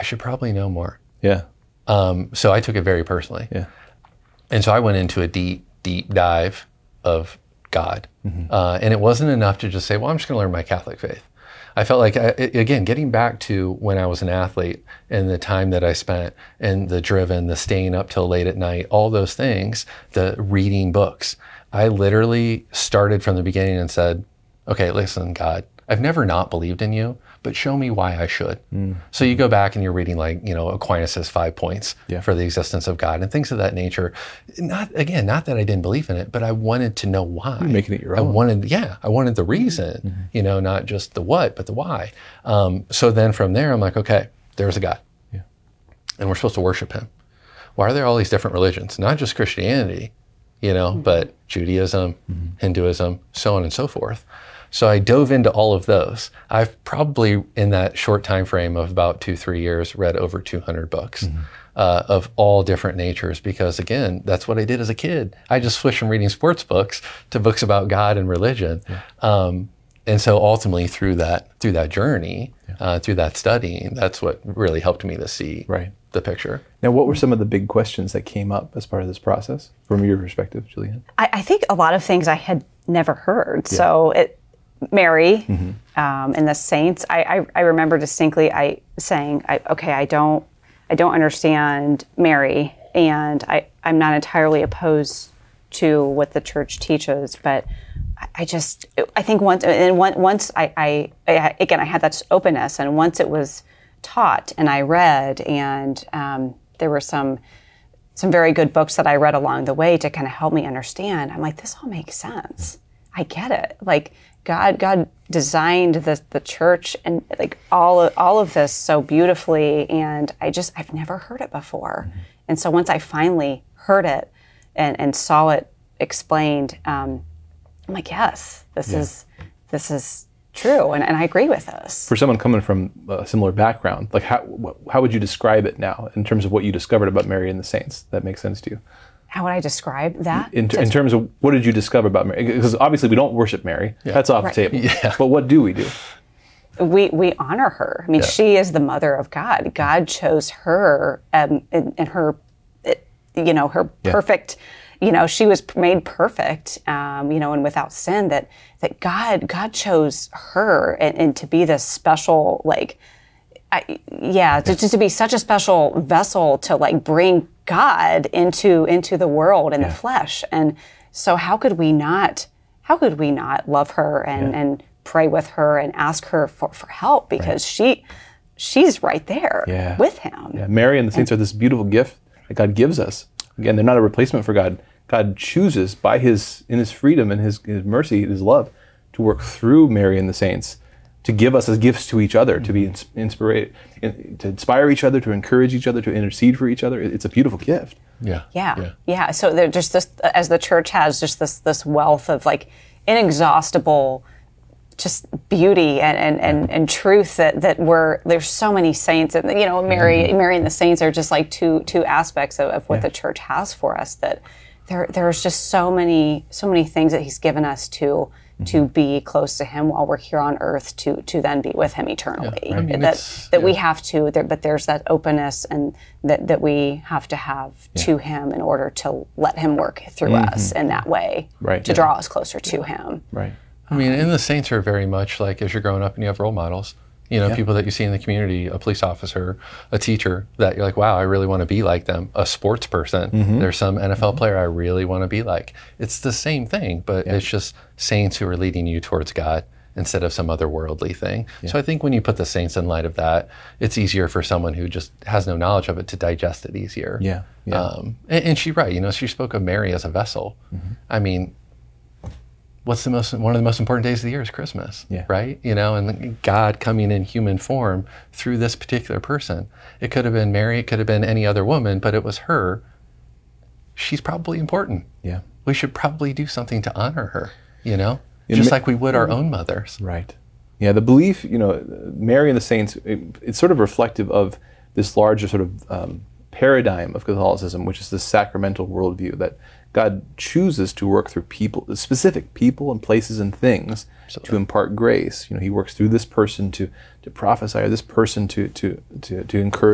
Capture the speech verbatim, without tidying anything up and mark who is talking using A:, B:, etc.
A: should probably know more.
B: Yeah.
A: Um, so I took it very personally.
B: Yeah.
A: And so I went into a deep, deep dive of God. Mm-hmm. Uh, and it wasn't enough to just say, well, I'm just going to learn my Catholic faith. I felt like, I, again, getting back to when I was an athlete and the time that I spent and the driven, the staying up till late at night, all those things, the reading books, I literally started from the beginning and said, okay, listen, God, I've never not believed in you, but show me why I should. Mm. So you go back and you're reading like, you know, Aquinas' five points yeah. for the existence of God and things of that nature. Not, again, not that I didn't believe in it, but I wanted to know why.
B: You're making it your own.
A: I wanted, yeah, I wanted the reason, mm-hmm. you know, not just the what, but the why. Um, so then from there, I'm like, okay, there's a God.
B: Yeah.
A: And we're supposed to worship him. Why are there all these different religions? Not just Christianity, you know, mm-hmm. but Judaism, mm-hmm. Hinduism, so on and so forth. So I dove into all of those. I've probably, in that short time frame of about two, three years, read over two hundred books mm-hmm. uh, of all different natures because, again, that's what I did as a kid. I just switched from reading sports books to books about God and religion. Yeah. Um, and so ultimately through that through that journey, yeah. uh, through that studying, that's what really helped me to see
B: right.
A: the picture.
B: Now, what were some of the big questions that came up as part of this process from your perspective, Julianne?
C: I, I think a lot of things I had never heard. Yeah. So it... Mary mm-hmm. um, and the saints. I, I, I remember distinctly I saying, I, "Okay, I don't, I don't understand Mary, and I, I'm not entirely opposed to what the church teaches, but I, I just, I think once, and once I, I, I, again, I had that openness, and once it was taught, and I read, and um, there were some, some very good books that I read along the way to kind of help me understand. I'm like, this all makes sense. I get it. Like." God, God designed the the church and like all of, all of this so beautifully, and I just I've never heard it before, mm-hmm. and so once I finally heard it and, and saw it explained, um, I'm like, yes, this yeah. is this is true, and, and I agree with this.
B: For someone coming from a similar background, like how how would you describe it now in terms of what you discovered about Mary and the saints? That makes sense to you?
C: How would I describe that?
B: In, in terms of what did you discover about Mary? Because obviously we don't worship Mary. Yeah. That's off right. the table. Yeah. But what do we do?
C: We we honor her. I mean, yeah. she is the mother of God. God chose her um, in, in her, you know, her yeah. perfect, you know, she was made perfect, um, you know, and without sin. That that God God chose her and, and to be this special, like, I, yeah, to, just to be such a special vessel to like bring God into into the world in yeah. the flesh. And so how could we not how could we not love her and, yeah. and pray with her and ask her for, for help because right. she she's right there yeah. with him.
B: Yeah. Mary and the saints and, are this beautiful gift that God gives us. Again, they're not a replacement for God. God chooses by his in his freedom and his, his mercy, his love, to work through Mary and the saints to give us as gifts to each other, mm-hmm. to be inspired, to inspire each other, to encourage each other, to intercede for each other. It's a beautiful gift.
A: Yeah.
C: Yeah. Yeah. yeah. So there's just this, as the church has just this this wealth of like inexhaustible just beauty and, and, and, and truth that, that we're, there's so many saints and, you know, Mary, mm-hmm. Mary and the saints are just like two, two aspects of, of what yeah. the church has for us that there, there's just so many, so many things that he's given us to, to be close to him while we're here on earth, to to then be with him eternally.
A: Yeah, I mean,
C: that that
A: yeah.
C: we have to, there, but there's that openness and that, that we have to have yeah. to him in order to let him work through mm-hmm. us in that way
B: right.
C: to
B: yeah.
C: draw us closer to him.
B: Right.
A: I mean, and the saints are very much like as you're growing up and you have role models. You know, yeah. people that you see in the community, a police officer, a teacher, that you're like, wow, I really want to be like them. A sports person, mm-hmm. there's some N F L player I really want to be like. It's the same thing, but yeah. it's just saints who are leading you towards God instead of some other worldly thing. Yeah. So I think when you put the saints in light of that, it's easier for someone who just has no knowledge of it to digest it easier.
B: Yeah. yeah.
A: Um, and, and she's right, you know, she spoke of Mary as a vessel. Mm-hmm. I mean, what's the most, one of the most important days of the year is Christmas,
B: yeah.
A: right? You know, and God coming in human form through this particular person. It could have been Mary, it could have been any other woman, but it was her. She's probably important.
B: Yeah.
A: We should probably do something to honor her, you know,
B: yeah,
A: just
B: ma-
A: like we would our own mothers.
B: Right. Yeah, the belief, you know, Mary and the saints, it, it's sort of reflective of this larger sort of um, paradigm of Catholicism, which is the sacramental worldview that God chooses to work through people, specific people and places and things Absolutely. To impart grace. You know, he works through this person to to prophesy, or this person to to to, to encourage